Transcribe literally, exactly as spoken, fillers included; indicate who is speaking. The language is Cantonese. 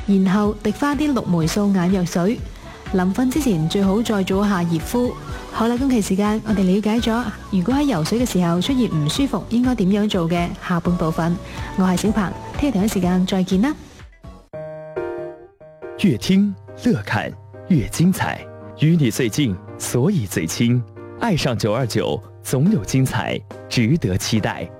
Speaker 1: 然後滴翻啲綠霉素眼藥水。臨瞓之前最好再做下熱敷。好啦，今期時間我哋了解咗，如果喺游水嘅時候出現唔舒服，應該點樣做嘅下半部分。我係小鵬，聽日同一時間再見啦。
Speaker 2: 越聽樂看越精彩，與你最近，所以最親。愛上九二九，總有精彩值得期待。